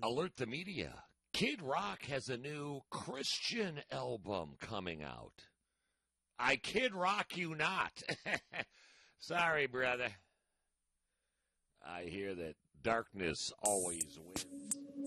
Alert the media. Kid Rock has a new Christian album coming out. I kid rock you not. Sorry, brother. I hear that darkness always wins.